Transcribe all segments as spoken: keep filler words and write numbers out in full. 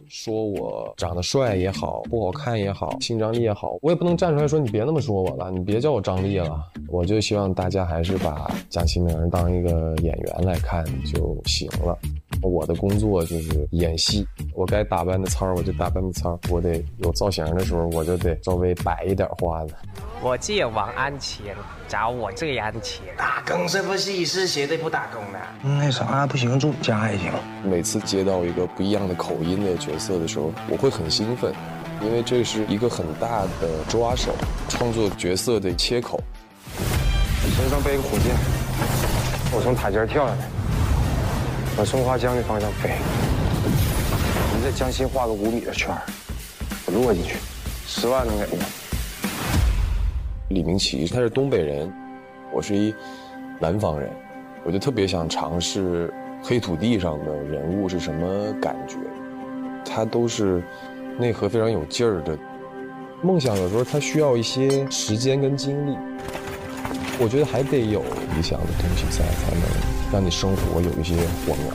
说我长得帅也好，不好看也好，性张力也好，我也不能站出来说你别那么说我了，你别叫我张力了。我就希望大家还是把蒋奇明当一个演员来看就行了。我的工作就是演戏，我该打扮的糙我就打扮的糙，我得有造型的时候我就得稍微摆一点花子。 我借王安钱找我这样钱， 打工这部戏是绝对不打工的。 那啥不行，住家也行。 每次接到一个不一样的口音的角色的时候，我会很兴奋，因为这是一个很大的抓手，创作角色的切口。 身上背个火箭，我从塔尖跳下来，往松花江的方向飞。你在江心画个五米的圈，我落进去，十万能给我。 李明启他是东北人，我是一南方人，我就特别想尝试黑土地上的人物是什么感觉。他都是内核非常有劲儿的。梦想有时候它需要一些时间跟精力，我觉得还得有理想的东西在，才能让你生活有一些火苗。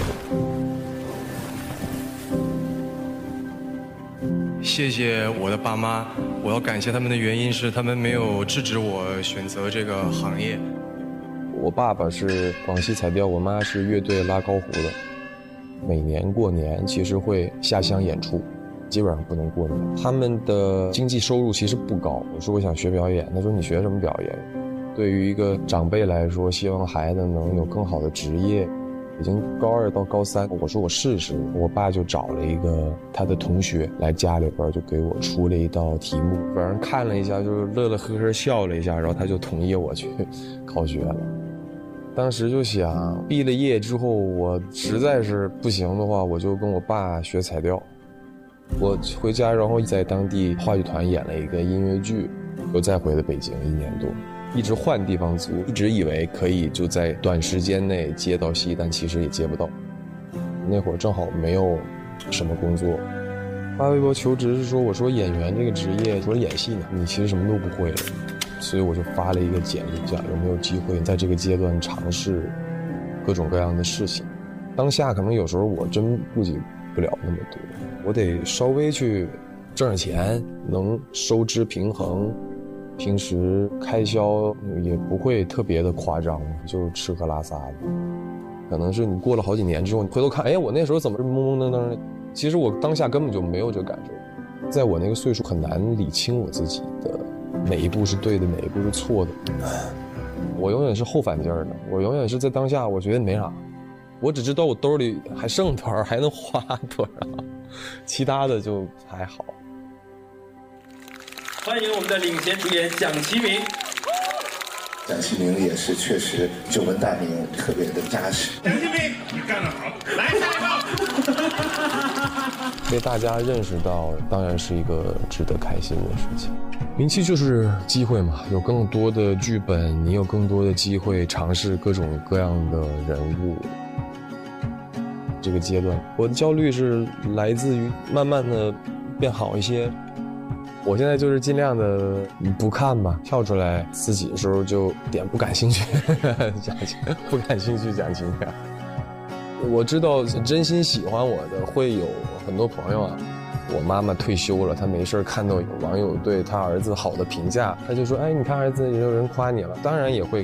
谢谢我的爸妈，我要感谢他们的原因是他们没有制止我选择这个行业。 我爸爸是广西彩调，我妈是乐队拉高胡的。每年过年其实会下乡演出，基本上不能过年。他们的经济收入其实不高。我说我想学表演，他说你学什么表演？对于一个长辈来说，希望孩子能有更好的职业。已经高二到高三，我说我试试，我爸就找了一个他的同学来家里边，就给我出了一道题目，反正看了一下，就是乐乐呵呵笑了一下，然后他就同意我去考学了。当时就想，毕了业之后，我实在是不行的话，我就跟我爸学彩调。我回家，然后在当地话剧团演了一个音乐剧，又再回了北京一年多。一直换地方租，一直以为可以就在短时间内接到戏，但其实也接不到。那会儿正好没有什么工作，发微博求职是说，我说演员这个职业除了演戏呢，你其实什么都不会了，所以我就发了一个简历，讲有没有机会在这个阶段尝试各种各样的事情。当下可能有时候我真顾及不了那么多，我得稍微去挣点钱，能收支平衡。平时开销也不会特别的夸张，就是吃喝拉撒的。可能是你过了好几年之后，你回头看，哎，我那时候怎么是懵懵登登的？其实我当下根本就没有这个感受。在我那个岁数，很难理清我自己的哪一步是对的，哪一步是错的。我永远是后反劲儿的，我永远是在当下，我觉得没啥，我只知道我兜里还剩多少，还能花多少，其他的就还好。 欢迎我们的领衔主演蒋奇明。 蒋奇明也是确实久闻大名，特别的扎实。 蒋奇明，你干得好，来下一个。 被大家认识到，当然是一个值得开心的事情。名气就是机会嘛，有更多的剧本，你有更多的机会尝试各种各样的人物。这个阶段，我的焦虑是来自于慢慢的变好一些。我现在就是尽量的不看吧，跳出来自己的时候就点不感兴趣，讲情不感兴趣讲情感。我知道真心喜欢我的会有很多朋友啊。我妈妈退休了，她没事看到有网友对她儿子好的评价，她就说：“哎，你看儿子也有人夸你了。”当然也会